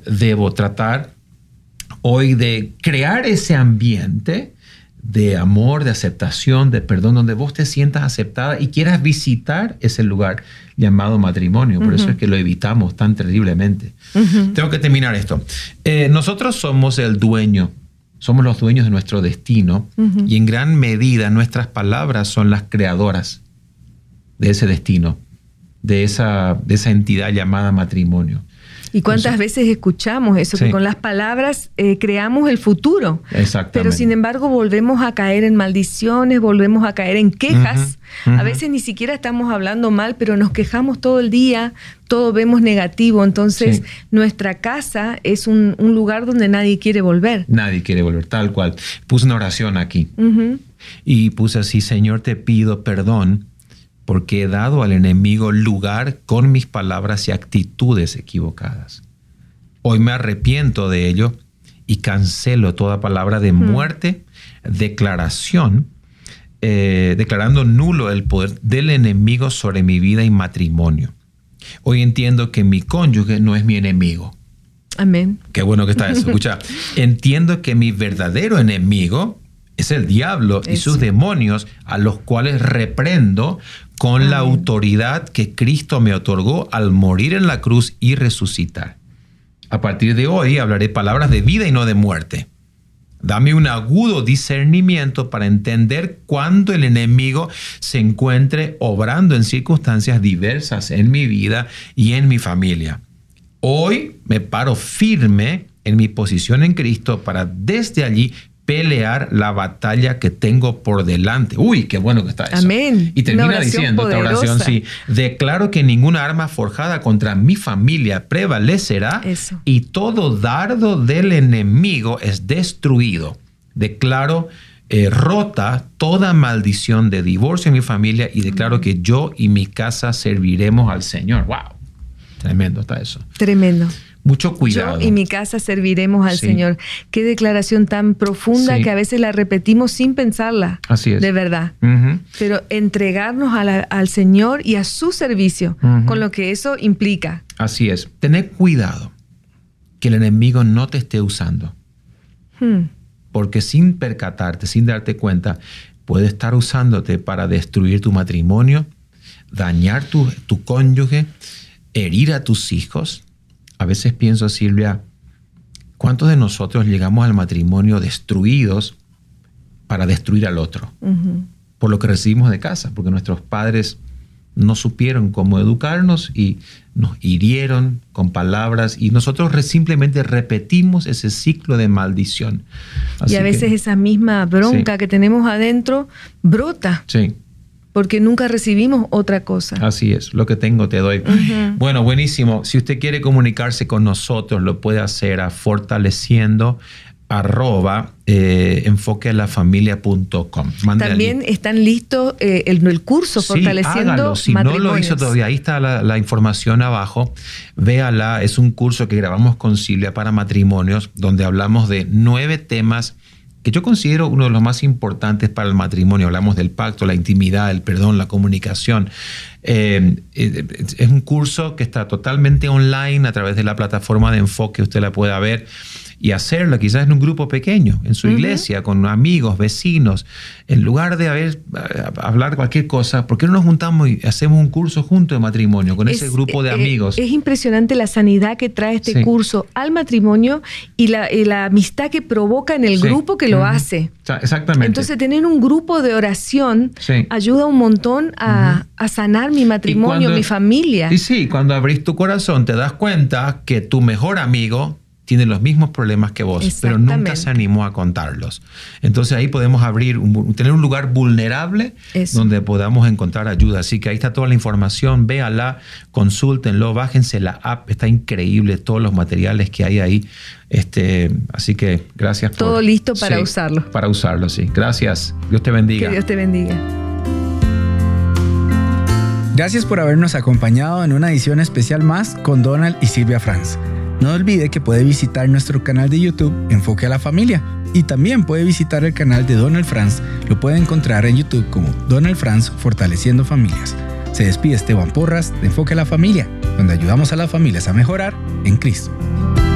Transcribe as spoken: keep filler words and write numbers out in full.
debo tratar hoy de crear ese ambiente de amor, de aceptación, de perdón, donde vos te sientas aceptada y quieras visitar ese lugar llamado matrimonio. Por uh-huh. eso es que lo evitamos tan terriblemente. Uh-huh. Tengo que terminar esto. Eh, nosotros somos el dueño, somos los dueños de nuestro destino uh-huh. y en gran medida nuestras palabras son las creadoras de ese destino, de esa, de esa entidad llamada matrimonio. ¿Y cuántas Entonces, veces escuchamos eso? Sí. Que con las palabras eh, creamos el futuro. Exactamente. Pero sin embargo volvemos a caer en maldiciones, volvemos a caer en quejas. Uh-huh. Uh-huh. A veces ni siquiera estamos hablando mal, pero nos quejamos todo el día, todo vemos negativo. Entonces sí. nuestra casa es un, un lugar donde nadie quiere volver. Nadie quiere volver, tal cual. Puse una oración aquí uh-huh. y puse así: Señor, te pido perdón porque he dado al enemigo lugar con mis palabras y actitudes equivocadas. Hoy me arrepiento de ello y cancelo toda palabra de muerte, mm. declaración, eh, declarando nulo el poder del enemigo sobre mi vida y matrimonio. Hoy entiendo que mi cónyuge no es mi enemigo. Amén. Qué bueno que está eso. Escucha, entiendo que mi verdadero enemigo es el diablo eso. Y sus demonios, a los cuales reprendo con Amén. La autoridad que Cristo me otorgó al morir en la cruz y resucitar. A partir de hoy hablaré palabras de vida y no de muerte. Dame un agudo discernimiento para entender cuándo el enemigo se encuentre obrando en circunstancias diversas en mi vida y en mi familia. Hoy me paro firme en mi posición en Cristo para desde allí pelear la batalla que tengo por delante. Uy, qué bueno que está eso. Amén. Y termina diciendo poderosa. Esta oración, sí. Declaro que ninguna arma forjada contra mi familia prevalecerá eso. Y todo dardo del enemigo es destruido. Declaro eh, rota toda maldición de divorcio en mi familia y declaro Amén. Que yo y mi casa serviremos al Señor. ¡Wow! Tremendo está eso. Tremendo. Mucho cuidado. Yo y mi casa serviremos al sí. Señor. Qué declaración tan profunda sí. que a veces la repetimos sin pensarla. Así es. De verdad. Uh-huh. Pero entregarnos a la, al Señor y a su servicio, uh-huh. con lo que eso implica. Así es. Tener cuidado que el enemigo no te esté usando. Hmm. Porque sin percatarte, sin darte cuenta, puede estar usándote para destruir tu matrimonio, dañar tu, tu cónyuge, herir a tus hijos. A veces pienso, Silvia, ¿cuántos de nosotros llegamos al matrimonio destruidos para destruir al otro? Uh-huh. Por lo que recibimos de casa, porque nuestros padres no supieron cómo educarnos y nos hirieron con palabras y nosotros re- simplemente repetimos ese ciclo de maldición. Así y a veces que, esa misma bronca sí. que tenemos adentro brota. Sí. Porque nunca recibimos otra cosa. Así es, lo que tengo te doy. Uh-huh. Bueno, buenísimo. Si usted quiere comunicarse con nosotros, lo puede hacer a fortaleciendo arroba eh, enfoquealafamilia punto com. También están listos eh, el, el curso sí, Fortaleciendo hágalo. Si Matrimonios. No lo hizo todavía, ahí está la, la información abajo. Véala, es un curso que grabamos con Silvia para matrimonios, donde hablamos de nueve temas que yo considero uno de los más importantes para el matrimonio. Hablamos del pacto, la intimidad, el perdón, la comunicación. Eh, es un curso que está totalmente online a través de la plataforma de Enfoque. Usted la pueda ver y hacerlo quizás en un grupo pequeño, en su uh-huh. iglesia, con amigos, vecinos. En lugar de haber, hablar cualquier cosa, ¿por qué no nos juntamos y hacemos un curso juntos de matrimonio con es, ese grupo de eh, amigos? Es impresionante la sanidad que trae este sí. curso al matrimonio y la, y la amistad que provoca en el sí. grupo que lo uh-huh. hace. Exactamente. Entonces, tener un grupo de oración sí. ayuda un montón a, uh-huh. a sanar mi matrimonio, cuando, mi familia. Y sí, cuando abrís tu corazón te das cuenta que tu mejor amigo tiene los mismos problemas que vos, pero nunca se animó a contarlos. Entonces ahí podemos abrir, un, tener un lugar vulnerable Eso. Donde podamos encontrar ayuda. Así que ahí está toda la información, véala, consúltenlo, bájense la app, está increíble todos los materiales que hay ahí. Este, así que gracias por... Todo listo para sí, usarlo. Para usarlo, sí. Gracias. Dios te bendiga. Que Dios te bendiga. Gracias por habernos acompañado en una edición especial más con Donald y Silvia Franz. No olvide que puede visitar nuestro canal de YouTube Enfoque a la Familia y también puede visitar el canal de Donald Franz. Lo puede encontrar en YouTube como Donald Franz Fortaleciendo Familias. Se despide Esteban Porras de Enfoque a la Familia, donde ayudamos a las familias a mejorar en Cristo.